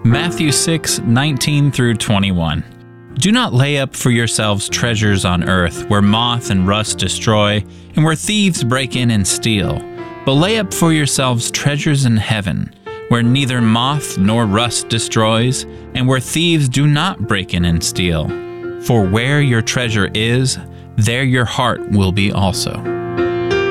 Matthew 6:19 through 21. Do not lay up for yourselves treasures on earth, where moth and rust destroy, and where thieves break in and steal. But lay up for yourselves treasures in heaven, where neither moth nor rust destroys, and where thieves do not break in and steal. For where your treasure is, there your heart will be also.